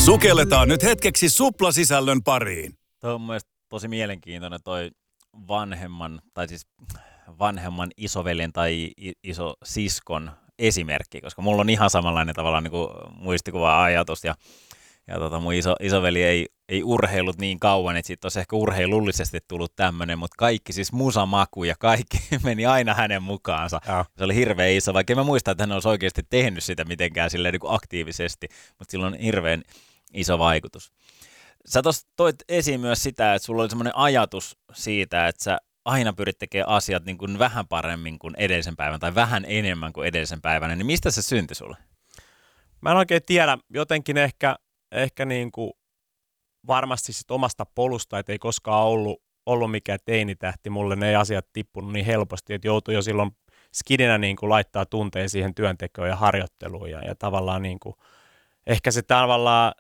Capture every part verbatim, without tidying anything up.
Sukelletaan nyt hetkeksi suplasisällön pariin. Tuo on mielestäni tosi mielenkiintoinen toi vanhemman, tai siis vanhemman isoveljen tai isosiskon esimerkki, koska mulla on ihan samanlainen tavallaan niin kuin muistikuva-ajatus, ja, ja tota, mun iso, isoveli ei, ei urheilut niin kauan, että siitä olisi ehkä urheilullisesti tullut tämmöinen, mutta kaikki siis musamaku ja kaikki meni aina hänen mukaansa. Ja. Se oli hirveän iso, vaikka en mä muista, että hän olisi oikeasti tehnyt sitä mitenkään silleen niin kuin aktiivisesti, mutta sillä on hirveän iso vaikutus. Sä tuossa toit esiin myös sitä, että sulla oli semmoinen ajatus siitä, että sä aina pyrit tekemään asiat niin kuin vähän paremmin kuin edellisen päivän tai vähän enemmän kuin edellisen päivänä, niin mistä se syntyi sulle? Mä en oikein tiedä, jotenkin ehkä, ehkä niin kuin varmasti sit omasta polusta, että ei koskaan ollut, ollut mikään teinitähti, mulle ne asiat tippunut niin helposti, että joutui jo silloin skidinä niin kuin laittaa tunteen siihen työntekoon ja harjoitteluun ja, ja tavallaan niin kuin, ehkä se tavallaan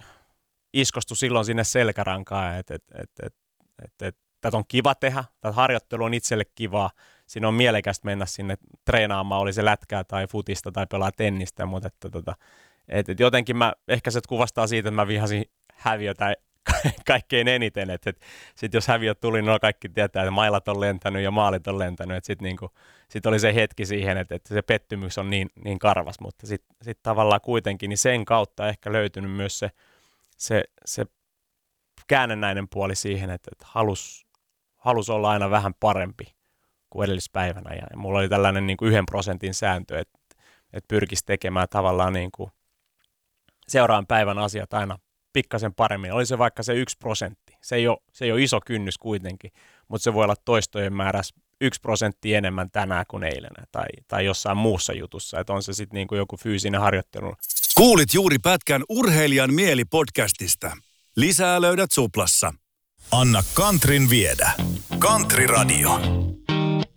iskostui silloin sinne selkärankaan, että et, et, et, et, et, tätä on kiva tehdä, tätä harjoittelu on itselle kivaa, siinä on mielekästä mennä sinne treenaamaan, oli se lätkää tai futista tai pelaa tennistä, mutta että, tota, et, et jotenkin mä, ehkä se kuvastaa siitä, että mä vihasin häviötä kaikkein eniten, että et, sitten jos häviöt tuli, niin kaikki tietää, että mailat on lentänyt ja maalit on lentänyt, että sitten niinku, sit oli se hetki siihen, että, että se pettymys on niin, niin karvas, mutta sitten sit tavallaan kuitenkin niin sen kautta ehkä löytynyt myös se Se, se käännennäinen puoli siihen, että, että halus, halus olla aina vähän parempi kuin edellispäivänä. Ja mulla oli tällainen niin kuin yhden prosentin sääntö, että, että pyrkisi tekemään tavallaan niin kuin seuraavan päivän asiat aina pikkasen paremmin. Oli se vaikka se yksi prosentti. Se ei ole, se ei ole iso kynnys kuitenkin, mutta se voi olla toistojen määrässä yksi prosentti enemmän tänään kuin eilen tai, tai jossain muussa jutussa. Että on se sitten niin kuin joku fyysinen harjoittelu. Kuulit juuri pätkän Urheilijan mieli podcastista. Lisää löydät Suplassa. Anna Kantrin viedä. Kantri Radio.